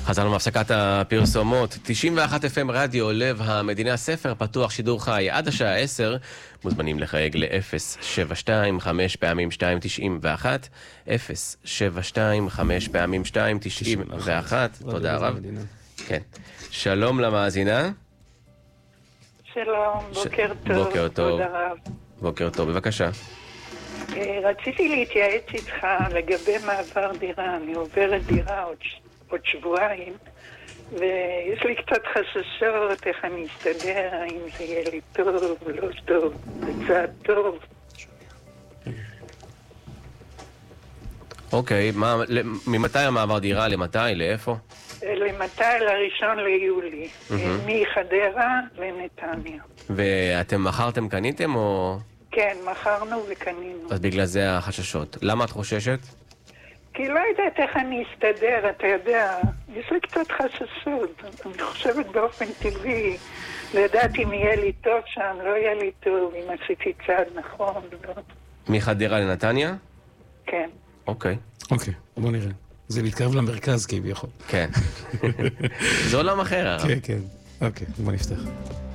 חזרנו מהפסקת הפרסומות. 91 FM רדיו לב המדינה, ספר פתוח שידור חי עד השעה 10. מוזמנים לחייג ל-072 5 פעמים 291 072 5 פעמים 291. תודה רב. כן. שלום למאזינה. שלום, בוקר טוב. בוקר טוב. תודה רב. בוקר טוב, בבקשה. רציתי להתייעץ איתך לגבי מעבר דירה. אני עוברת דירה עוד שבועיים, ויש לי קצת חששות איך אני אסתדר, האם זה יהיה לי טוב, לא טוב, בצעד טוב. אוקיי, ממתי המעבר דירה? למתי? לאיפה? למתי? ל1 ליולי. מחדרה לנתניה. ואתם מכרתם, קניתם או... כן, מכרנו וקנינו. אז בגלל זה החששות. למה את חוששת? כי לא יודעת איך אני אסתדר, אתה יודע, יש לי קצת חששות. אני חושבת באופן טבעי, לדעת אם יהיה לי טוב שם, לא יהיה לי טוב, אם עשיתי צעד נכון. לא. מחדרה לנתניה? כן. אוקיי. אוקיי, בוא נראה. זה להתקרב למרכז כביכול. כן. זה עולם אחר. כן, כן. אוקיי, בוא נפתח.